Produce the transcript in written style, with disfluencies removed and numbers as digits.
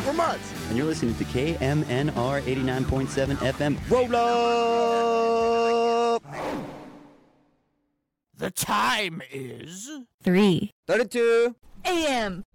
We're Mutts. And you're listening to KMNR 89.7 FM. Roll up! The time is 3:32 32 a.m.